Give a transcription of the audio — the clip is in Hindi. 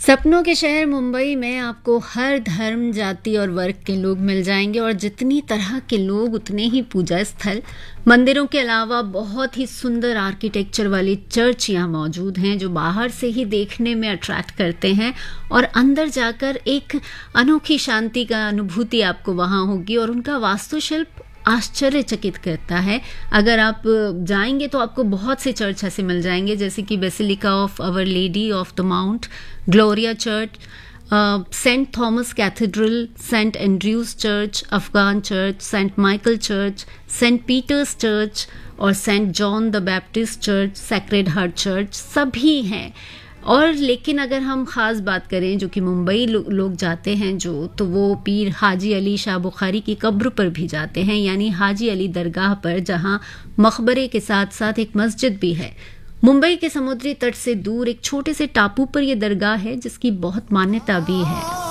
सपनों के शहर मुंबई में आपको हर धर्म, जाति और वर्ग के लोग मिल जाएंगे और जितनी तरह के लोग उतने ही पूजा स्थल। मंदिरों के अलावा बहुत ही सुंदर आर्किटेक्चर वाली चर्च यहाँ मौजूद हैं जो बाहर से ही देखने में अट्रैक्ट करते हैं और अंदर जाकर एक अनोखी शांति का अनुभूति आपको वहाँ होगी और उनका वास्तुशिल्प आश्चर्यचकित करता है। अगर आप जाएंगे तो आपको बहुत से चर्च ऐसे मिल जाएंगे जैसे कि basilica of our lady of the mount, Gloria church, Saint Thomas cathedral, Saint Andrews church, Afghan church, Saint Michael church, Saint Peters church और Saint John the Baptist church, sacred heart church सभी हैं। और लेकिन अगर हम ख़ास बात करें जो कि मुंबई लोग जाते हैं तो वो पीर हाजी अली शाह बुखारी की कब्र पर भी जाते हैं, यानी हाजी अली दरगाह पर, जहां मकबरे के साथ साथ एक मस्जिद भी है। मुंबई के समुद्री तट से दूर एक छोटे से टापू पर यह दरगाह है जिसकी बहुत मान्यता भी है।